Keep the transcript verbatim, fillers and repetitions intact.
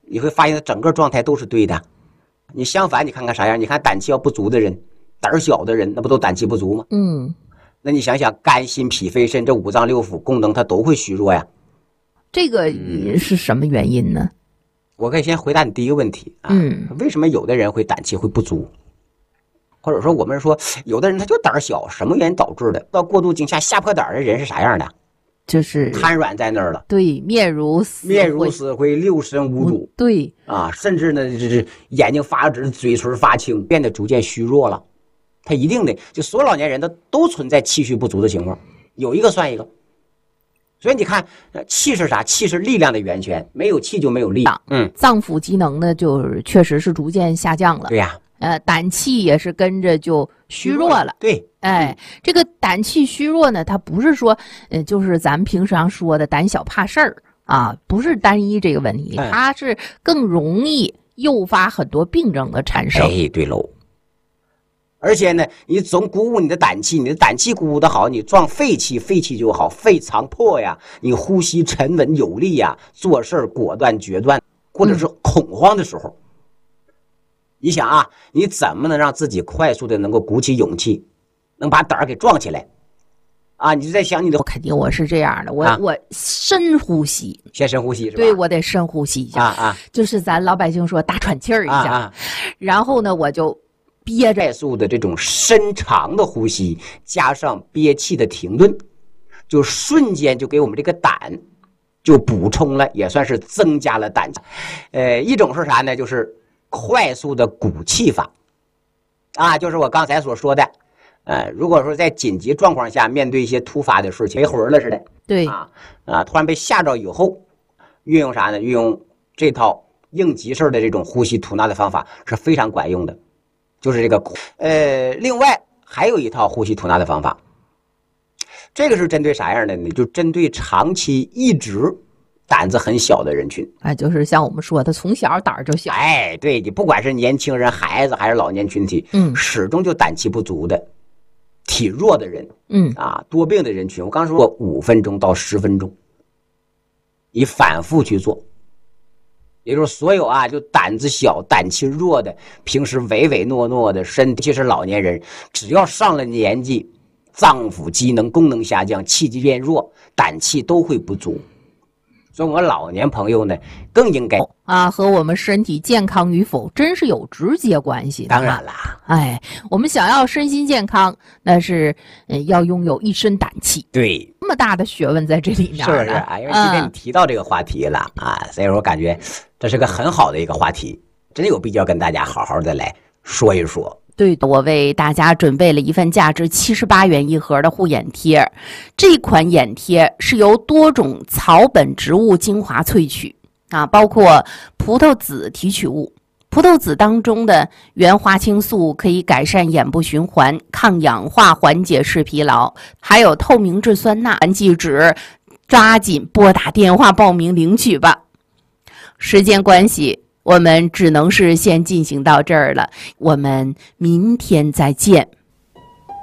你会发现他整个状态都是对的。你相反，你看看啥样？你看胆气要不足的人，胆小的人，那不都胆气不足吗？ 嗯， 那你想想，肝、心、脾、肺、肾这五脏六腑功能，它都会虚弱呀。 这个是什么原因呢？ 我可以先回答你第一个问题啊， 嗯， 为什么有的人会胆气会不足？或者说我们说有的人他就胆小，什么原因导致的？到过度惊吓吓破胆的人是啥样的？ 就是瘫软在那儿了， 对，面如死面如死灰，六神无主， 对啊，甚至呢，这这眼睛发直，嘴唇发青，变得逐渐虚弱了。他一定的，就所有老年人的都存在气虚不足的情况，有一个算一个。所以你看，气是啥？气是力量的源泉，没有气就没有力。嗯， 脏腑机能呢，就是确实是逐渐下降了。 对呀、 啊，呃，胆气也是跟着就虚弱了。 对， 哎，这个胆气虚弱呢，它不是说，呃，就是咱们平常说的胆小怕事儿啊，不是单一这个问题，它是更容易诱发很多病症的产生。 哎，对喽。而且呢，你总鼓舞你的胆气，你的胆气鼓舞的好，你壮肺气，肺气就好，肺藏魄呀，你呼吸沉稳有力呀，做事果断决断，或者是恐慌的时候，嗯、你想啊，你怎么能让自己快速的能够鼓起勇气，能把胆儿给壮起来？啊，你就在想你的， 我肯定我是这样的，我、 啊、 我深呼吸， 先深呼吸是吧？ 对，我得深呼吸一下啊啊， 就是咱老百姓说大喘气儿一下， 啊啊、 然后呢，我就。憋着快速的这种深长的呼吸，加上憋气的停顿，就瞬间就给我们这个胆就补充了，也算是增加了胆气。呃，一种是啥呢？就是快速的鼓气法啊，就是我刚才所说的，呃，如果说在紧急状况下面对一些突发的事情，没魂了似的， 对啊啊，突然被吓着以后，运用啥呢？运用这套应急事的这种呼吸吐纳的方法是非常管用的。就是这个，呃，另外还有一套呼吸吐纳的方法，这个是针对啥样的呢？就针对长期一直胆子很小的人群。 哎，就是像我们说的，从小胆儿就小。 哎，对，你不管是年轻人、孩子还是老年群体， 嗯， 始终就胆气不足的、体弱的人， 嗯啊，多病的人群。我刚说过五分钟到十分钟，你反复去做。也就是所有啊，就胆子小、胆气弱的，平时唯唯诺诺的，身体是老年人，只要上了年纪，脏腑机能功能下降，气机变弱，胆气都会不足。所以我们老年朋友呢，更应该啊，和我们身体健康与否真是有直接关系的。 当然啦， 哎，我们想要身心健康，那是、呃、要拥有一身胆气。 对， 这么大的学问在这里面， 是不是啊？因为今天你提到这个话题了、嗯、啊，所以我感觉这是个很好的一个话题，真有必要跟大家好好的来说一说。 对，我为大家准备了一份价值七十八元一盒的护眼贴。这款眼贴是由多种草本植物精华萃取啊，包括葡萄籽提取物。葡萄籽当中的原花青素可以改善眼部循环、抗氧化、缓解视疲劳，还有透明质酸钠。记住，抓紧拨打电话报名领取吧。时间关系，我们只能是先进行到这儿了，我们明天再见。